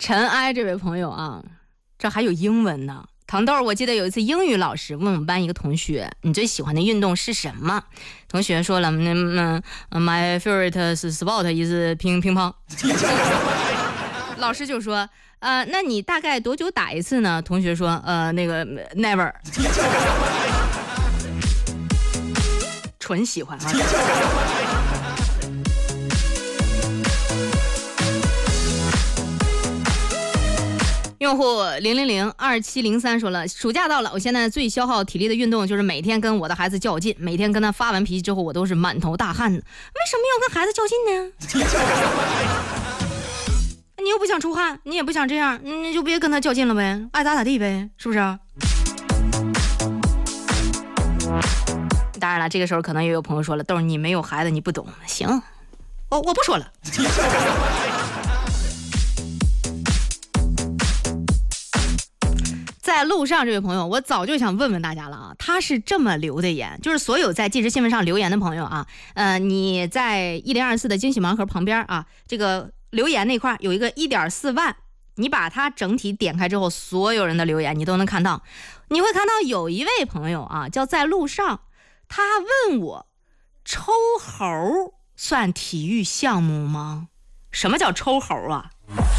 尘埃这位朋友啊，这还有英文呢。糖豆，我记得有一次英语老师问我们班一个同学，你最喜欢的运动是什么？同学说了，my favorite sport is 乒乓。老师就说，那你大概多久打一次呢？同学说，那个 never。纯喜欢啊。用户0002703说了，暑假到了，我现在最消耗体力的运动就是每天跟我的孩子较劲，每天跟他发完脾气之后，我都是满头大汗的。为什么要跟孩子较劲呢？你又不想出汗，你也不想这样，你就别跟他较劲了呗，爱咋咋地呗，是不是？当然了，这个时候可能也有朋友说了，豆儿你没有孩子你不懂。行，我不说了。在路上这位朋友，我早就想问问大家了啊，他是这么留的言，就是所有在即时新闻上留言的朋友啊，你在1024的惊喜盲盒旁边啊，这个留言那块有一个1.4万，你把它整体点开之后，所有人的留言你都能看到。你会看到有一位朋友啊，叫在路上，他问我，抽猴算体育项目吗？什么叫抽猴啊？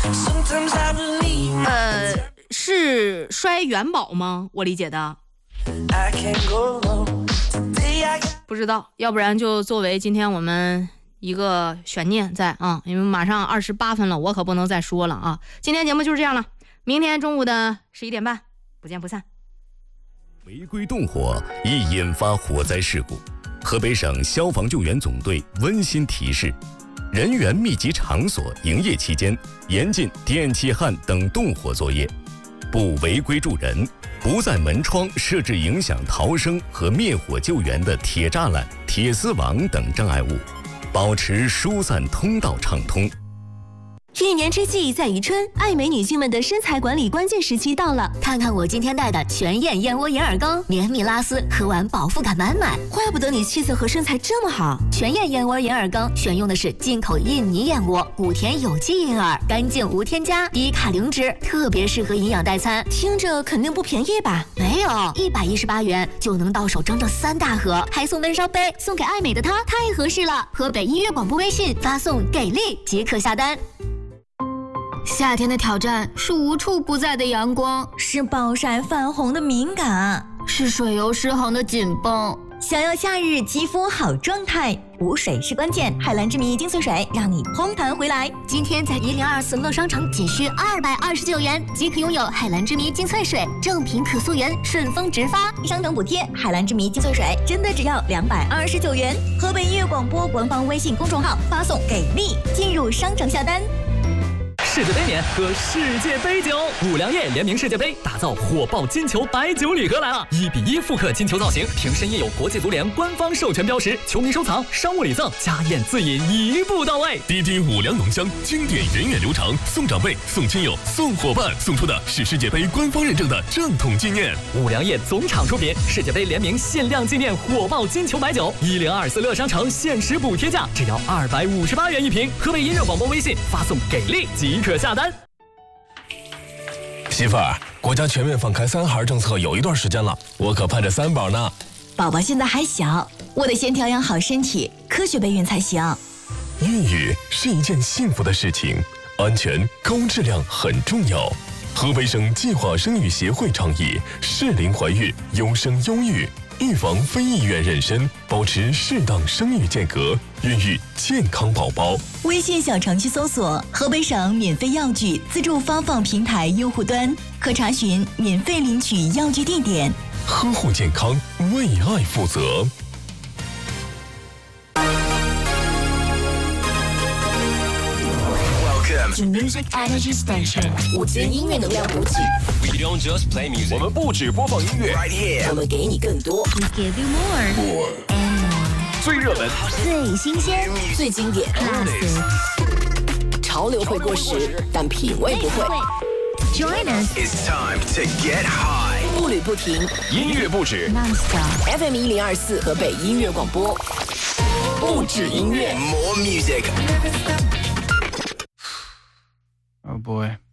是摔元宝吗？我理解的不知道，要不然就作为今天我们一个悬念在啊，因为马上28分了，我可不能再说了啊。今天节目就是这样了，明天中午的11点半不见不散。 违规动火易引发火灾事故，河北省消防救援总队温馨提示：人员密集场所营业期间，严禁电气焊等动火作业，不违规助人，不在门窗设置影响逃生和灭火救援的铁栅栏、铁丝网等障碍物，保持疏散通道畅通。 一年之计在于春，爱美女性们的身材管理关键时期到了。看看我今天带的全燕燕窝银耳羹，绵密拉丝，喝完饱腹感满满。怪不得你气色和身材这么好。全燕燕窝银耳羹选用的是进口印尼燕窝，谷田有机银耳，干净无添加，低卡零脂，特别适合营养代餐。听着肯定不便宜吧？没有，118元就能到手整整3大盒，还送温烧杯，送给爱美的她太合适了。河北音乐广播微信发送给力即可下单。夏天的挑战是无处不在的阳光， 是暴晒泛红的敏感， 是水油失衡的紧绷。 想要夏日肌肤好状态，补水是关键。海蓝之谜精粹水让你嘭弹回来。 今天在1024乐商城仅需229元即可拥有海蓝之谜精粹水，正品可溯源，顺丰直发， 商城补贴。海蓝之谜精粹水真的只要229元。河北音乐广播官方微信公众号发送给力，进入商城下单。 世界杯年喝世界杯酒，五粮液联名世界杯，打造火爆金球白酒礼盒来了！1:1复刻金球造型，瓶身印有国际足联官方授权标识，球迷收藏、商务礼赠、家宴自饮一步到位。 滴滴五粮浓香，经典源远流长，送长辈、送亲友、送伙伴，送出的是世界杯官方认证的正统纪念。 五粮液总厂出品，世界杯联名限量纪念火爆金球白酒，1024乐商城限时补贴价，只要258元一瓶。河北音乐广播微信发送给力即可下单。 媳妇儿，国家全面放开3孩政策有一段时间了，我可盼着3宝呢。 宝宝现在还小，我得先调养好身体，科学备孕才行。 孕育是一件幸福的事情，安全高质量很重要。河北省计划生育协会倡议适龄怀孕，优生优育，预防非意愿妊娠，保持适当生育间隔，孕育健康宝宝。 微信小程序搜索河北省免费药具自助发放平台用户端，可查询免费领取药具地点。 呵护健康，为爱负责。 To Music Energy Station， 5节音乐能量补给。 We don't just play music， 我们不只播放音乐 right here， 我们给你更多。We give you more and more。 最热门、 最新鲜、最经典。潮流会过时，但品味不会。Join us。 It's time to get high， 步履不停， 音乐不止 ，Non-stop。FM 1024河北音乐广播，不止音乐 ，more music。 Oh boy.